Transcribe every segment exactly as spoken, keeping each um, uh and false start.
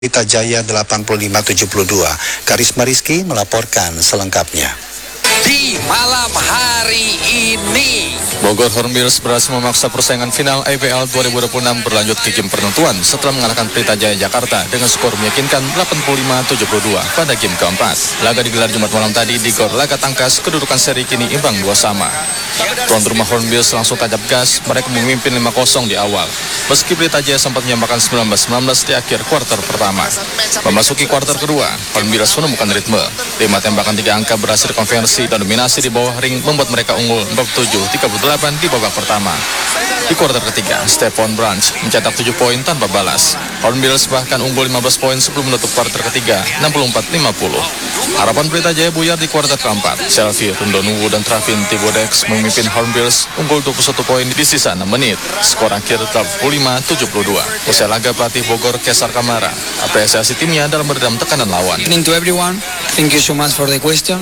Pelita Jaya delapan puluh lima tujuh puluh dua. Karisma Rizky melaporkan selengkapnya. Di malam hari ini, Bogor Hornbills berhasil memaksa persaingan final I P L dua ribu dua puluh enam berlanjut ke game penentuan setelah mengalahkan Pelita Jaya Jakarta dengan skor meyakinkan delapan puluh lima tujuh puluh dua pada game keempat. Laga digelar Jumat malam tadi di Gor Laga Tangkas, kedudukan seri kini imbang dua sama. Tuan rumah Hornbills langsung tancap gas, mereka memimpin lima kosong di awal. Meski Pelita Jaya sempat menyamakan sembilan belas sembilan belas di akhir kuarter pertama. Memasuki kuarter kedua, Hornbills menemukan ritme. Lima tembakan tiga angka berhasil konversi dan dominasi di bawah ring membuat mereka unggul empat puluh tujuh tiga puluh delapan di babak pertama. Di kuarter ketiga, Stephon Branch mencetak tujuh poin tanpa balas. Hornbills bahkan unggul lima belas poin sebelum menutup kuarter ketiga enam puluh empat lima puluh. Harapan Pelita Jaya buyar di kuarter keempat. Selvi Rundonuwu dan Travin Tibodex memimpin Hornbills unggul dua puluh satu poin di sisa enam menit. Skor akhir delapan puluh lima tujuh puluh dua. Usai laga, pelatih Bogor Kesar Kamara apresiasi timnya dalam meredam tekanan lawan. Evening to everyone. Thank you so much for the question.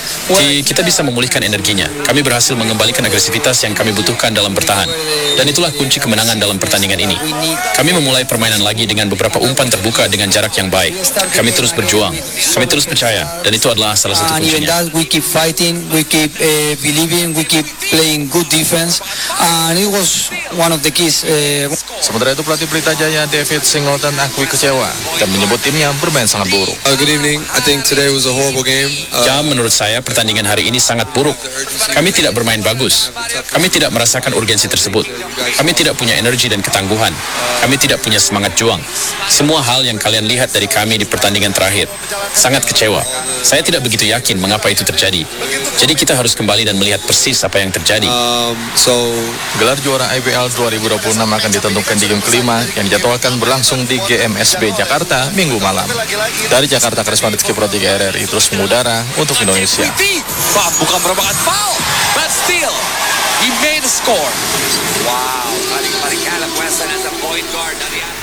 Kita bisa memulihkan energinya. Kami berhasil mengembalikan agresivitas yang kami butuhkan dalam bertahan. Dan itulah kunci kemenangan dalam pertandingan ini. Kami memulai permainan lagi dengan beberapa umpan terbuka dengan jarak yang baik. Kami terus berjuang. Kami terus percaya. Dan itu adalah salah satu And even kuncinya. that, we keep fighting, we keep uh, believing, we keep playing good defense. And it was one of the keys. Uh, Sementara itu pelatih Pelita Jaya David Singleton akui kecewa dan menyebut timnya bermain sangat buruk. Uh, good evening. I think today was a horrible game. Uh, Ya, menurut saya pertandingan hari ini sangat buruk. Kami tidak bermain bagus. Kami tidak merasakan urgensi tersebut. Kami tidak punya energi dan ketangguhan. Kami tidak punya semangat juang. Semua hal yang kalian lihat dari kami di pertandingan terakhir. Sangat kecewa. Saya tidak begitu yakin mengapa itu terjadi. Jadi kita harus kembali dan melihat persis apa yang terjadi. um, so Gelar juara I P L dua ribu dua puluh enam akan ditentukan di game kelima yang dijadwalkan berlangsung di G M S B Jakarta Minggu malam. Dari Jakarta, Karisma Rizky Pro tiga R R I terus mengudara untuk Indonesia. Bob bukan merupakan foul, but still, he made a score. Wow, balik-balik Alan Weston as a point guard.